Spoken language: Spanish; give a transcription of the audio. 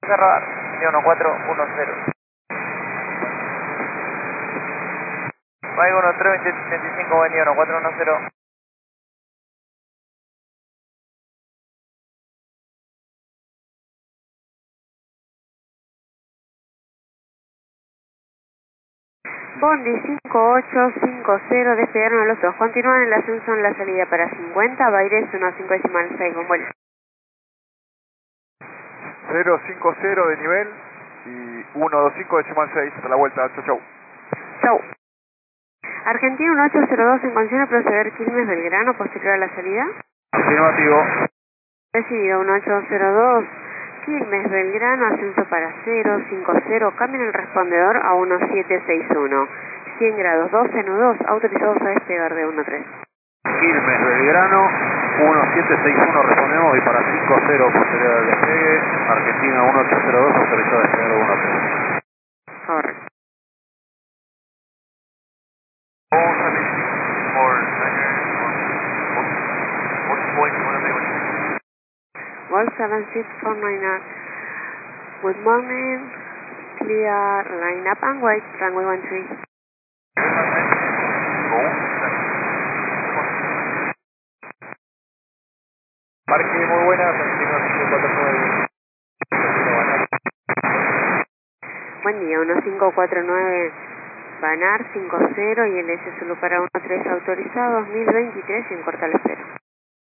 Cerrar, 1410. Mike 1325, buen día, 1410. Bondi 5850, despegaron a los dos. Continúan el ascenso en la salida para 50, Baires 15.6, con vuelo. 050 de nivel y 125.6, hasta la vuelta, chau chau. Chau. Argentina 1802 en condición de proceder Quilmes Belgrano, posterior a la salida. Afirmativo. Recibido 1802, Quilmes Belgrano, ascenso para 050, cambien el respondedor a 1761. 100 grados, 12 nudos, autorizados a despegar de 13. Quilmes Belgrano, 1761 respondemos y para 50 posterior al despegue. Argentina 1802 autorizado a despegar de 13. Correcto. All 76499. Good morning. Clear line up and wait, runway 13. Marque muy buena, Argentina 549. Buen día, 1549 Banar 50 y el S solo para 13 autorizado 2023 en corta la espera.